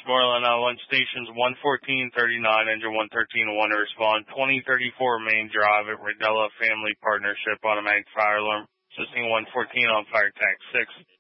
Westmoreland, Lunch Stations 11439, engine 113, 1 to respond. 2034 Main Drive at Rodella Family Partnership, automatic fire alarm. System 114 on fire tag 6.